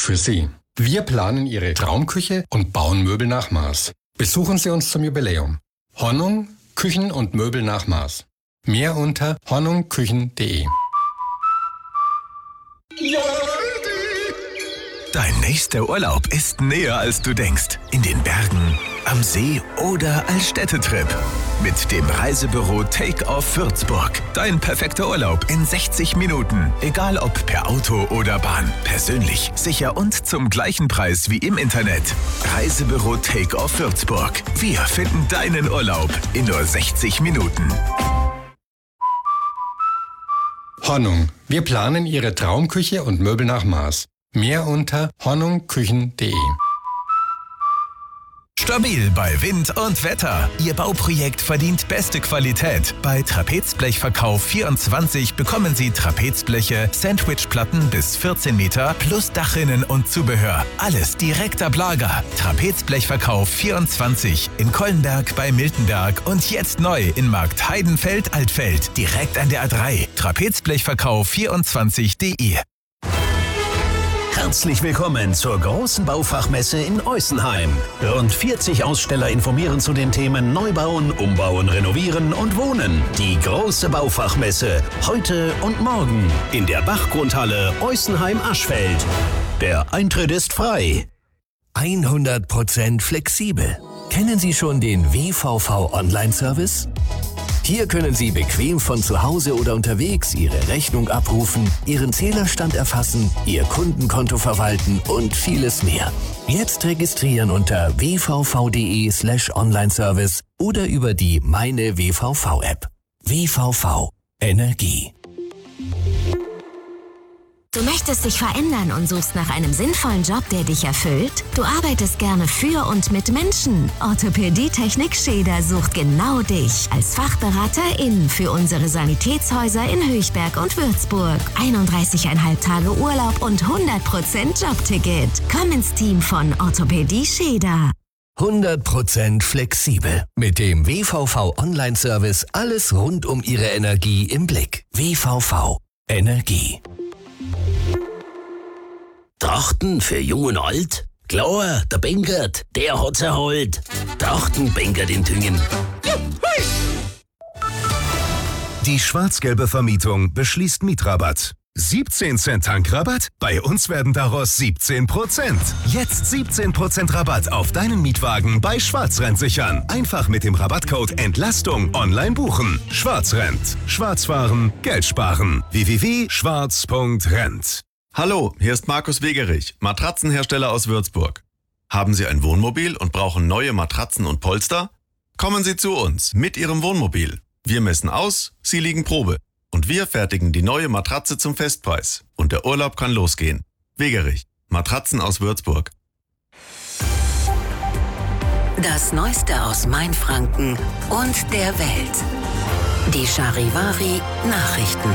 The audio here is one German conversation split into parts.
für Sie. Wir planen Ihre Traumküche und bauen Möbel nach Maß. Besuchen Sie uns zum Jubiläum. Hornung, Küchen und Möbel nach Maß. Mehr unter hornungküchen.de. Dein nächster Urlaub ist näher, als du denkst. In den Bergen, am See oder als Städtetrip. Mit dem Reisebüro Take-Off Würzburg. Dein perfekter Urlaub in 60 Minuten. Egal ob per Auto oder Bahn. Persönlich, sicher und zum gleichen Preis wie im Internet. Reisebüro Take-Off Würzburg. Wir finden deinen Urlaub in nur 60 Minuten. Hornung. Wir planen Ihre Traumküche und Möbel nach Maß. Mehr unter hornungküchen.de. Stabil bei Wind und Wetter. Ihr Bauprojekt verdient beste Qualität. Bei Trapezblechverkauf24 bekommen Sie Trapezbleche, Sandwichplatten bis 14 Meter plus Dachrinnen und Zubehör. Alles direkt ab Lager. Trapezblechverkauf24 in Kollenberg bei Miltenberg und jetzt neu in Markt Heidenfeld-Altfeld. Direkt an der A3. Trapezblechverkauf24.de. Herzlich willkommen zur großen Baufachmesse in Eußenheim. Rund 40 Aussteller informieren zu den Themen Neubauen, Umbauen, Renovieren und Wohnen. Die große Baufachmesse heute und morgen in der Bachgrundhalle Eußenheim-Aschfeld. Der Eintritt ist frei. 100% flexibel. Kennen Sie schon den WVV Online-Service? Hier können Sie bequem von zu Hause oder unterwegs Ihre Rechnung abrufen, Ihren Zählerstand erfassen, Ihr Kundenkonto verwalten und vieles mehr. Jetzt registrieren unter wvv.de/Online-Service oder über die Meine WVV-App. WVV Energie. Du möchtest dich verändern und suchst nach einem sinnvollen Job, der dich erfüllt? Du arbeitest gerne für und mit Menschen. Orthopädie-Technik Scheder sucht genau dich als Fachberaterin für unsere Sanitätshäuser in Höchberg und Würzburg. 31,5 Tage Urlaub und 100% Jobticket. Komm ins Team von Orthopädie Scheder. 100% flexibel. Mit dem WVV Online-Service alles rund um Ihre Energie im Blick. WVV Energie. Trachten für Jung und Alt? Klar, der Benkert, der hat's erholt. Trachten Benkert in Tüngen. Die schwarz-gelbe Vermietung beschließt Mietrabatt. 17 Cent Tankrabatt? Bei uns werden daraus 17%. Jetzt 17% Rabatt auf deinen Mietwagen bei Schwarzrent sichern. Einfach mit dem Rabattcode Entlastung online buchen. Schwarzrent. Schwarz fahren, Geld sparen. www.schwarz.rent. Hallo, hier ist Markus Wegerich, Matratzenhersteller aus Würzburg. Haben Sie ein Wohnmobil und brauchen neue Matratzen und Polster? Kommen Sie zu uns mit Ihrem Wohnmobil. Wir messen aus, Sie liegen Probe. Und wir fertigen die neue Matratze zum Festpreis. Und der Urlaub kann losgehen. Wegerich, Matratzen aus Würzburg. Das Neueste aus Mainfranken und der Welt. Die Charivari Nachrichten.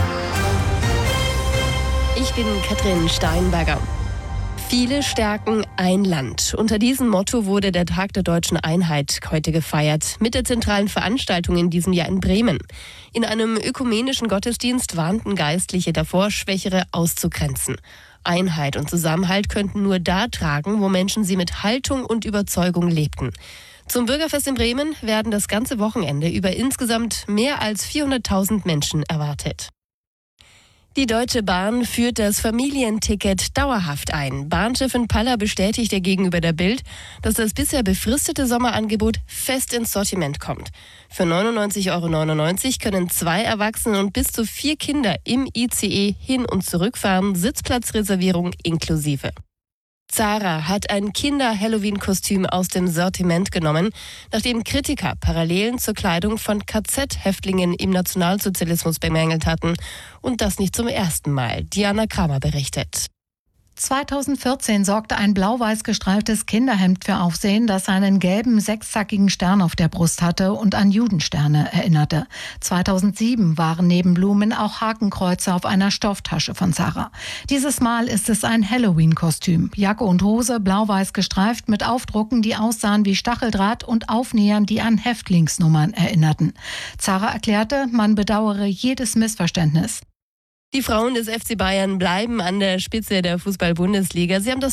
Ich bin Katrin Steinberger. Viele stärken ein Land. Unter diesem Motto wurde der Tag der Deutschen Einheit heute gefeiert, mit der zentralen Veranstaltung in diesem Jahr in Bremen. In einem ökumenischen Gottesdienst warnten Geistliche davor, Schwächere auszugrenzen. Einheit und Zusammenhalt könnten nur da tragen, wo Menschen sie mit Haltung und Überzeugung lebten. Zum Bürgerfest in Bremen werden das ganze Wochenende über insgesamt mehr als 400.000 Menschen erwartet. Die Deutsche Bahn führt das Familienticket dauerhaft ein. Bahnchefin Paller bestätigte gegenüber der Bild, dass das bisher befristete Sommerangebot fest ins Sortiment kommt. Für 99,99 € können 2 Erwachsene und bis zu 4 Kinder im ICE hin- und zurückfahren, Sitzplatzreservierung inklusive. Zara hat ein Kinder-Halloween-Kostüm aus dem Sortiment genommen, nachdem Kritiker Parallelen zur Kleidung von KZ-Häftlingen im Nationalsozialismus bemängelt hatten. Und das nicht zum ersten Mal. Diana Kramer berichtet. 2014 sorgte ein blau-weiß gestreiftes Kinderhemd für Aufsehen, das einen gelben sechszackigen Stern auf der Brust hatte und an Judensterne erinnerte. 2007 waren neben Blumen auch Hakenkreuze auf einer Stofftasche von Zara. Dieses Mal ist es ein Halloween-Kostüm. Jacke und Hose blau-weiß gestreift mit Aufdrucken, die aussahen wie Stacheldraht und Aufnähern, die an Häftlingsnummern erinnerten. Zara erklärte, man bedauere jedes Missverständnis. Die Frauen des FC Bayern bleiben an der Spitze der Fußball-Bundesliga. Sie haben das